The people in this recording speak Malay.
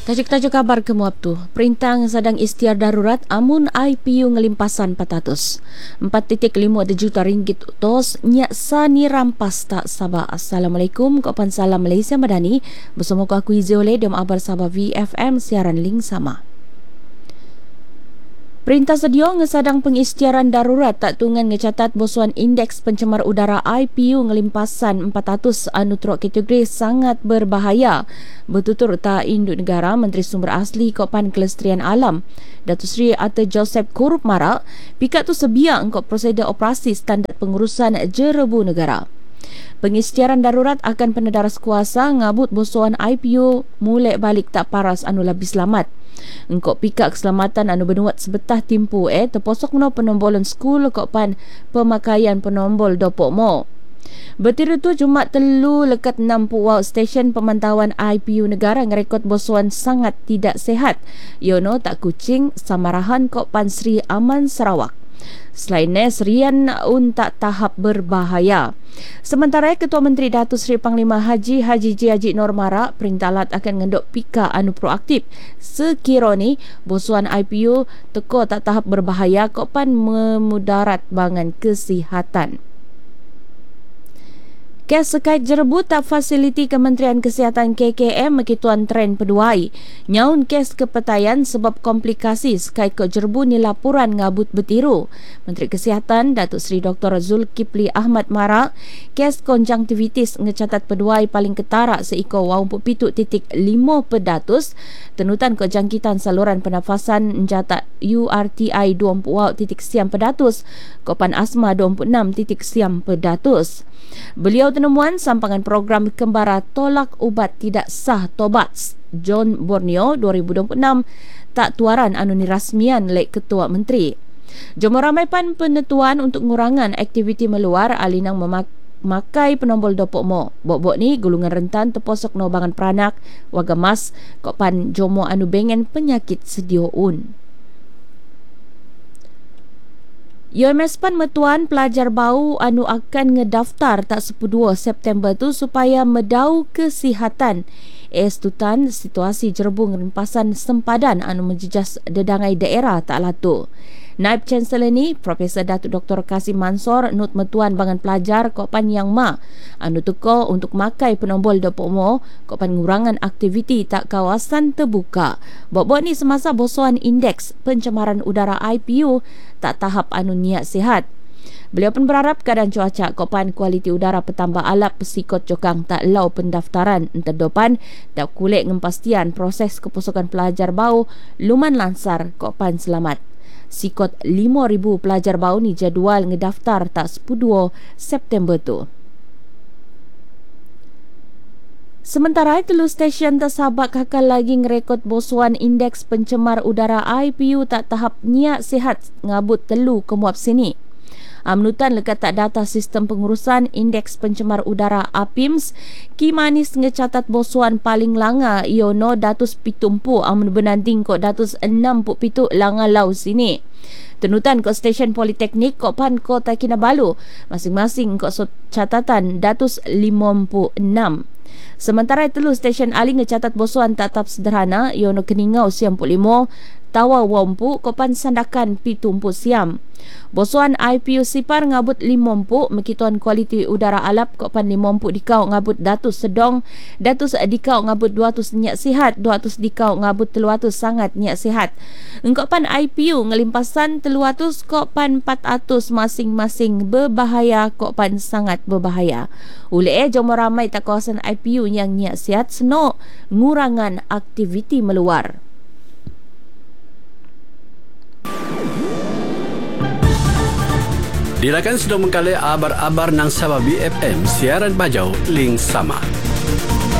Tajuk-tajuk kabar kemuap tu. Perintah sedang istiar darurat amun IPU ngelimpasan 400. 4.5 juta ringgit utos nyak sani rampas tak Sabah. Assalamualaikum, Kopan Salam Malaysia Madani. Bersama aku Izi Oleh di Abar Sabah VFM siaran link sama. Perintah sedia ngesadang pengistiaran darurat tak tunggan ngecatat bosuan indeks pencemar udara IPU ngelimpasan 400 teruk kategori sangat berbahaya. Bertutur tak Induk Negara Menteri Sumber Asli Kopan Kelestarian Alam Datuk Seri Arthur Joseph Kurup Marak pikat tu sebiak engkau prosedur operasi standard pengurusan jerebu negara. Pengistiaran darurat akan penedaras kuasa ngabut bosuan IPU mulai balik tak paras lebih selamat. Engkau pika keselamatan benuat sebetah timpu terposok no penombolan skul kopan pemakaian penombol dopok mo. Bertiru tu Jumat telu lekat 60 stesen pemantauan IPU negara ngerekod bosuan sangat tidak sehat. Yono tak kucing samarahan kopan Sri Aman Sarawak. Selainnya serian tak tahap berbahaya. Sementara Ketua Menteri Datuk Seri Panglima Haji J. Haji Nor Marak perintalat akan ngendok pika proaktif sekiranya bosuan IPU teko tak tahap berbahaya kopan memudarat bangan kesihatan. Kes sekait jerebu tak fasiliti Kementerian Kesihatan KKM mekituan tren peduai. Nyaun kes kepetayan sebab komplikasi sekait kok jerebu ni laporan ngabut betiru. Menteri Kesihatan Datuk Seri Dr. Zulkifli Ahmad Marak, kes konjungtivitis ngecatat peduai paling ketara seiko 27.5 pedatus. Tenutan kejangkitan saluran pernafasan mencatat URTI 20.9 pedatus. Kopan asma 26.9 pedatus. Beliau tenemuan sampangan program kembara tolak ubat tidak sah tobat John Borneo 2026 tak tuaran ni rasmian lek Ketua Menteri. Jom ramai pan penentuan untuk ngurangan aktiviti meluar alinang memakai penombol dopok mo. Bok-bok ni gulungan rentan terposok no bangan peranak wagamas kopan jomo bengen penyakit sedioun. UMS pan metuan pelajar bau akan ngedaftar tak 12 September tu supaya medau kesihatan. Tutan situasi jerebu ngerempasan sempadan menjejas dedangai daerah tak latu. Naib Chancellor ni Profesor Datuk Dr. Kasim Mansor nut metuan bangan pelajar kopan yang tuko untuk makai penombol dopok mo kopan ngurangan aktiviti tak kawasan terbuka. Bok-bok ni semasa bosuan indeks pencemaran udara IPU tak tahap niat sihat. Beliau pun berharap keadaan cuaca kopan kualiti udara petambah alap pesikot jokang tak lau pendaftaran enterdopan tak kulik ngempastian proses kepusukan pelajar bau luman lansar kopan selamat. Sikot 5,000 pelajar bau ni jadual ngedaftar tak 12 September tu. Sementara telu stesen tersabak kakal lagi ngerekod bosuan indeks pencemar udara IPU tak tahap niat sihat ngabut telu kemuap sini. Amnutan lekat tak data sistem pengurusan indeks pencemar udara APIMS ki manis ngecatat bosuan paling langa iono datus pitumpu amun benanting kok datus 67 langa lau sini. Tenutan kok stesen politeknik kok pan Kota Kinabalu masing-masing kok catatan datus 56. Sementara telu stesen ali ngecatat bosuan tak tahap sederhana iono Keningau 95 Tawa Wompu kopan sandakan pitumpu siam. Bosuan IPU Sipar ngabut 50 mekituan kualiti udara alap kopan 50 dikau ngabut datus sedong, datus dikau ngabut 200 niat sihat, 200 dikau ngabut 300 sangat niat sihat. Engkopan IPU ngelimpasan 300 kopan 400 masing-masing berbahaya kopan sangat berbahaya. Ule jom ramai tak kawasan IPU yang niat sihat seno ngurangan aktiviti meluar. Dilakan sudah mengkali abar-abar nang Sabah BFM siaran bajau link sama.